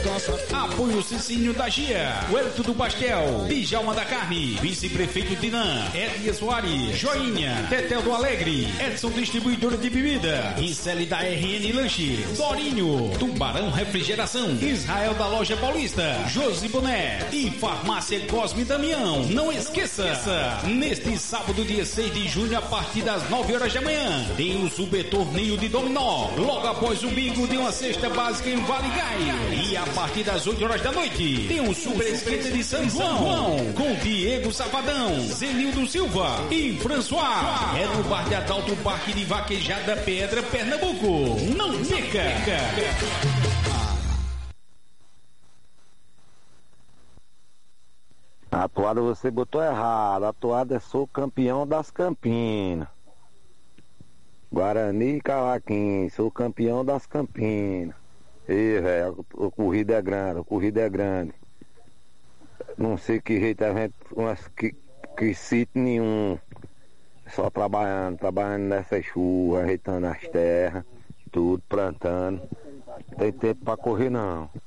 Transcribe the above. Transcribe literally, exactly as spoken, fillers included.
Apoio Cicinho da Gia, Huerto do Pastel, Djalma da Carne, Vice-Prefeito Dinã, Edlia Soares, Joinha, Tetel do Alegre, Edson Distribuidora de Bebida, Incele da R N Lanches, Dorinho, Tubarão Refrigeração, Israel da Loja Paulista, Josi Boné e Farmácia Cosme Damião. Não esqueça, neste sábado, dia seis de junho, a partir das nove horas da manhã, tem o Super Torneio de Dominó, logo após o bingo de uma cesta básica em Vale Gai. E a partir das oito horas da noite, tem o Super Esquenta de São João, com Diego Safadão, Zenildo Silva e François. É no Bar de Adalto, Parque de Vaquejada Pedra, Pernambuco. Não perca! A toada você botou errado. A toada é Sou Campeão das Campinas. Guarani e Cavaquinho, sou campeão das Campinas. E velho, o corrido é grande, o corrido é grande. Não sei que jeito a gente, mas que, que sítio nenhum. Só trabalhando, trabalhando nessa chuva, ajeitando as terras, tudo, plantando. Não tem tempo pra correr não.